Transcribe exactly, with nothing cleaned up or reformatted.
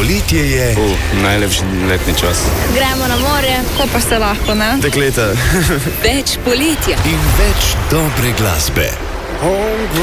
poletje je... Uh, najlepši letni čas. Gremo na morje, ko pa se lahko, ne? Dekleta. Več poletja. In več dobre glasbe.